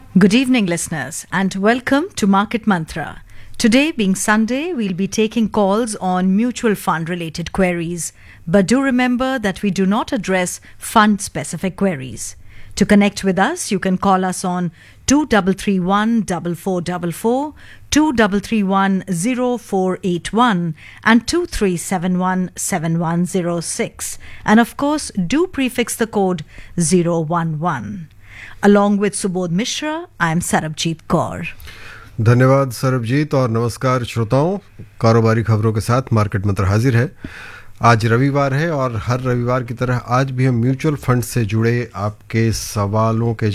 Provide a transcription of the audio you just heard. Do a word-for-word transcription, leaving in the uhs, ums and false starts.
Good evening, listeners, and welcome to Market Mantra. Today, being Sunday, we'll be taking calls on mutual fund related queries. But do remember that we do not address fund specific queries. To connect with us, you can call us on two three three one four four four four, two three three one zero four eight one, and two three seven one seven one zero six. And of course, do prefix the code zero one one. Along with Subodh Mishra, I am Sarabjit Kaur. धन्यवाद सरबजीत और नमस्कार श्रोताओं। कारोबारी खबरों के साथ market मंत्र हाजिर है। आज रविवार है और हर रविवार की तरह आज भी हम म्यूचुअल फंड से जुड़े आपके सवालों के